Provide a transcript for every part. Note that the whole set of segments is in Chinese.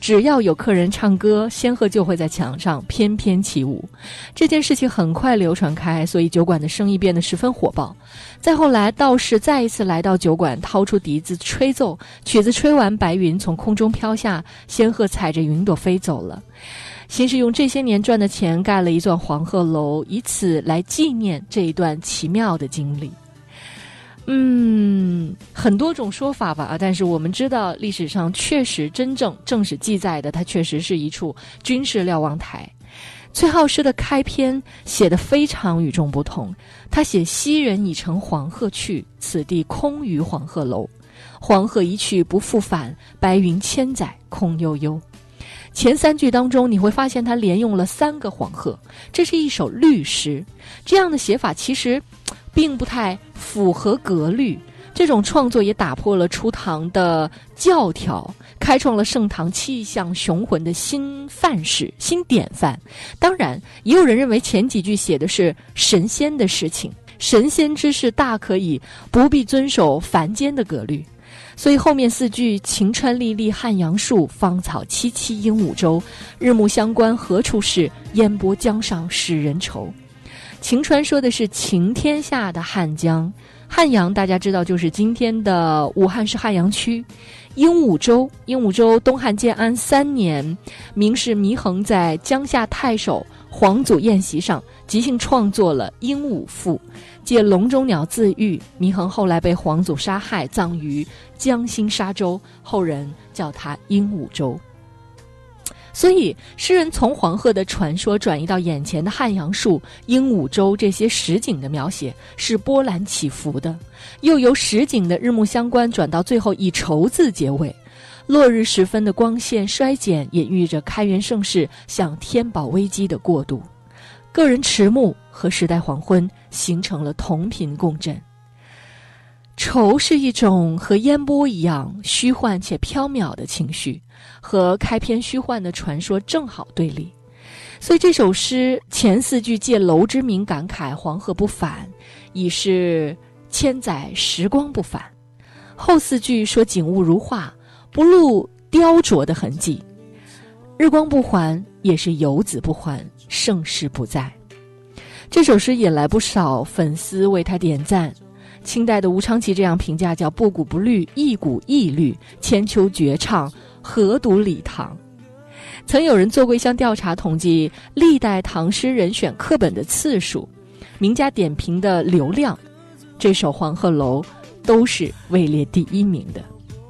只要有客人唱歌，仙鹤就会在墙上翩翩起舞。这件事情很快流传开，所以酒馆的生意变得十分火爆。再后来，道士再一次来到酒馆，掏出笛子吹奏，曲子吹完，白云从空中飘下，仙鹤踩着云朵飞走了。先是用这些年赚的钱盖了一座黄鹤楼，以此来纪念这一段奇妙的经历。很多种说法吧，但是我们知道历史上确实正史记载的，它确实是一处军事瞭望台。崔颢诗的开篇写得非常与众不同，他写昔人已乘黄鹤去，此地空余黄鹤楼。黄鹤一去不复返，白云千载空悠悠。前3句当中你会发现他连用了3个黄鹤，这是一首律诗。这样的写法其实并不太符合格律，这种创作也打破了初唐的教条，开创了盛唐气象雄浑的新范式、新典范。当然也有人认为前几句写的是神仙的事情，神仙之事大可以不必遵守凡间的格律。所以后面4句晴川历历汉阳树，芳草萋萋鹦鹉洲，日暮乡关何处是，烟波江上使人愁。晴川说的是晴天下的汉江，汉阳大家知道就是今天的武汉市汉阳区。鹦鹉洲东汉建安3年，名士祢衡在江夏太守皇祖宴席上即兴创作了《鹦鹉赋》，借笼中鸟自喻。祢衡后来被皇祖杀害，葬于江心沙洲，后人叫它鹦鹉洲。所以诗人从黄鹤的传说转移到眼前的汉阳树、鹦鹉洲这些实景的描写是波澜起伏的，又由实景的日暮乡关转到最后以愁字结尾。落日时分的光线衰减，也寓意着开元盛世向天宝危机的过渡。个人迟暮和时代黄昏形成了同频共振。愁是一种和烟波一样虚幻且缥缈的情绪，和开篇虚幻的传说正好对立。所以这首诗前4句借楼之名感慨黄鹤不返，已是千载时光不返。后4句说景物如画，不露雕琢的痕迹。日光不还，也是游子不还，盛世不在。这首诗引来不少粉丝为他点赞。清代的吴昌祺这样评价，叫不古不律，一古一律，千秋绝唱，何独礼堂。曾有人做过一项调查，统计历代唐诗人选课本的次数，名家点评的流量，这首《黄鹤楼》都是位列第1名的。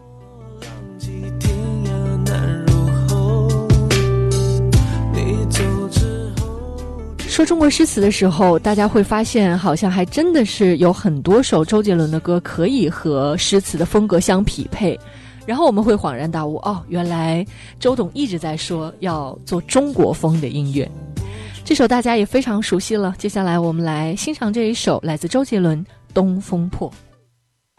说中国诗词的时候，大家会发现好像还真的是有很多首周杰伦的歌可以和诗词的风格相匹配，然后我们会恍然大悟，原来周董一直在说要做中国风的音乐。这首大家也非常熟悉了，接下来我们来欣赏这一首来自周杰伦《东风破》。